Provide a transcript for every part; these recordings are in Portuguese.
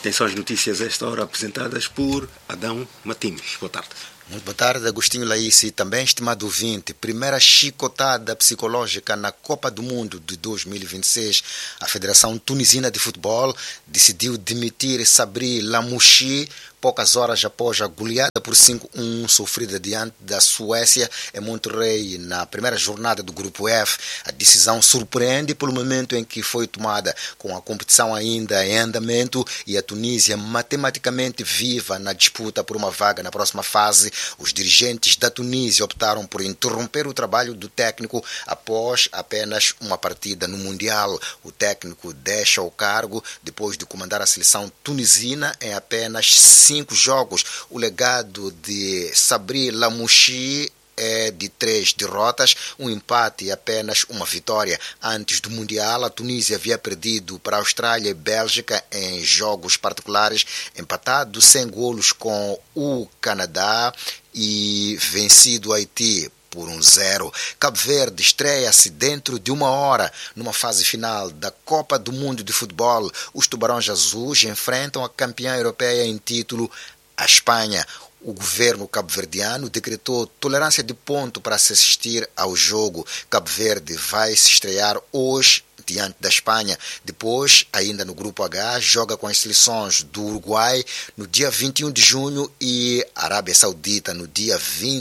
Quem são as notícias a esta hora apresentadas por Adão Martins? Boa tarde. Muito boa tarde, Agostinho Laísse. Também, estimado ouvinte, primeira chicotada psicológica na Copa do Mundo de 2026. A Federação Tunisina de Futebol decidiu demitir Sabri Lamouchi poucas horas após a goleada por 5-1 sofrida diante da Suécia em Monterrey na primeira jornada do Grupo F. A decisão surpreende pelo momento em que foi tomada, com a competição ainda em andamento e a Tunísia matematicamente viva na disputa por uma vaga na próxima fase. Os dirigentes da Tunísia optaram por interromper o trabalho do técnico após apenas uma partida no Mundial. O técnico deixa o cargo depois de comandar a seleção tunisina em apenas 5 jogos. O legado de Sabri Lamouchi é de 3 derrotas, um empate e apenas uma vitória. Antes do Mundial, a Tunísia havia perdido para a Austrália e Bélgica em jogos particulares, empatado sem golos com o Canadá e vencido o Haiti por 1-0. Cabo Verde estreia-se dentro de uma hora numa fase final da Copa do Mundo de Futebol. Os Tubarões Azuis enfrentam a campeã europeia em título, a Espanha. O governo cabo-verdiano decretou tolerância de ponto para se assistir ao jogo. Cabo Verde vai se estrear hoje diante da Espanha. Depois, ainda no Grupo H, joga com as seleções do Uruguai no dia 21 de junho e Arábia Saudita no dia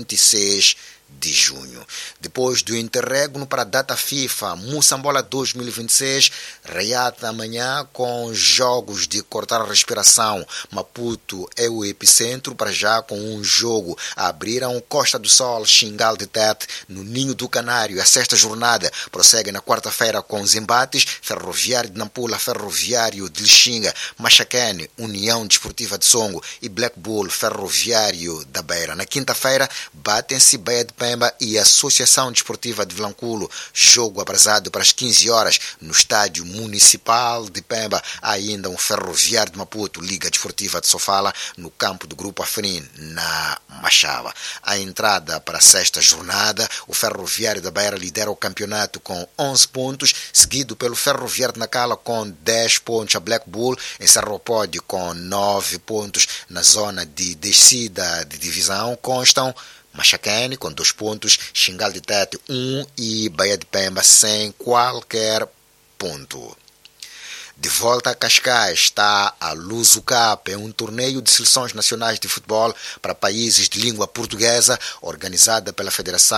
26 de junho. Depois do interregno para a data FIFA Moçambola 2026, reata amanhã com jogos de cortar a respiração. Maputo é o epicentro, para já com um jogo. Abriram Costa do Sol, Xingal de Tete, no Ninho do Canário. A sexta jornada prossegue na quarta-feira com os embates: Ferroviário de Nampula, Ferroviário de Lixinga, Machacane, União Desportiva de Songo e Black Bull, Ferroviário da Beira. Na quinta-feira batem-se Baía de Pemba e Associação Desportiva de Vilanculo. Jogo atrasado para as 15 horas no Estádio Municipal de Pemba. Há ainda um Ferroviário de Maputo, Liga Desportiva de Sofala, no campo do Grupo Afrin, na Machava. A entrada para a sexta jornada, o Ferroviário da Beira lidera o campeonato com 11 pontos, seguido pelo Ferroviário de Nacala com 10 pontos. A Black Bull encerra o pódio com 9 pontos. Na zona de descida de divisão constam Machacane com 2 pontos, Xingal de Tete 1 e Baía de Pemba sem qualquer ponto. De volta a Cascais está a Luso Cup, é um torneio de seleções nacionais de futebol para países de língua portuguesa, organizada pela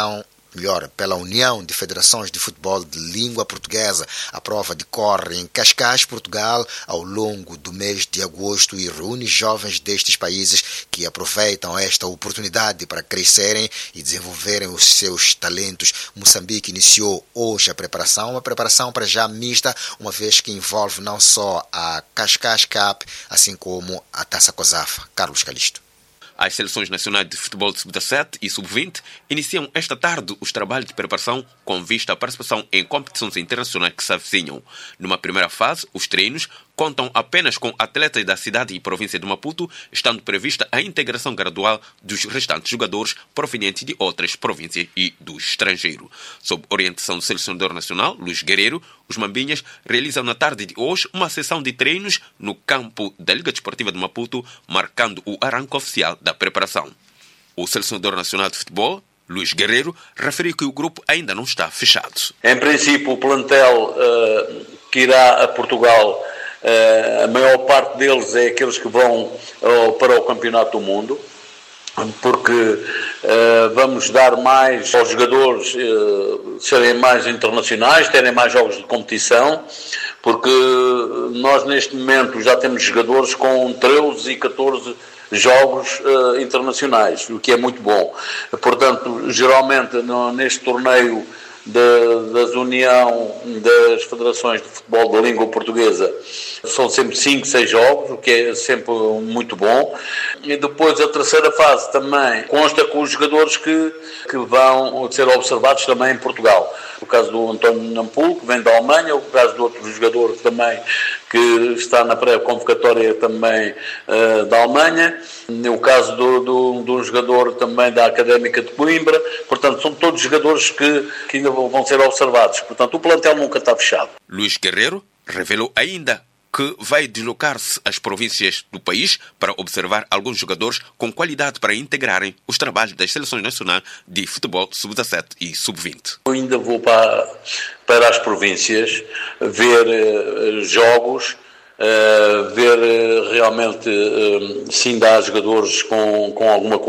pela União de Federações de Futebol de Língua Portuguesa. A prova decorre em Cascais, Portugal, ao longo do mês de agosto e reúne jovens destes países que aproveitam esta oportunidade para crescerem e desenvolverem os seus talentos. Moçambique iniciou hoje a preparação para já mista, uma vez que envolve não só a Cascais Cup, assim como a Taça COSAF. Carlos Calixto. As seleções nacionais de futebol de sub-17 e sub-20 iniciam esta tarde os trabalhos de preparação com vista à participação em competições internacionais que se avizinham. Numa primeira fase, os treinos contam apenas com atletas da cidade e província de Maputo, estando prevista a integração gradual dos restantes jogadores provenientes de outras províncias e do estrangeiro. Sob orientação do selecionador nacional, Luís Guerreiro, os Mambinhas realizam na tarde de hoje uma sessão de treinos no campo da Liga Desportiva de Maputo, marcando o arranque oficial da preparação. O selecionador nacional de futebol, Luís Guerreiro, referiu que o grupo ainda não está fechado. Em princípio, o plantel que irá a Portugal, a maior parte deles é aqueles que vão para o Campeonato do Mundo, porque vamos dar mais aos jogadores serem mais internacionais, terem mais jogos de competição, porque nós neste momento já temos jogadores com 13 e 14 jogos internacionais, o que é muito bom. Portanto, geralmente neste torneio da União das Federações de Futebol da Língua Portuguesa são sempre 5, 6 jogos, o que é sempre muito bom. E depois a terceira fase também consta com os jogadores que vão ser observados também em Portugal. O caso do António Nampul, que vem da Alemanha, o caso do outro jogador também que está na pré-convocatória também da Alemanha, o caso de um jogador também da Académica de Coimbra. Portanto, são todos jogadores que ainda vão ser observados. Portanto, o plantel nunca está fechado. Luís Guerreiro revelou ainda que vai deslocar-se às províncias do país para observar alguns jogadores com qualidade para integrarem os trabalhos das seleções nacionais de futebol sub-17 e sub-20. Eu ainda vou para as províncias ver jogos, ver realmente se ainda há jogadores com alguma qualidade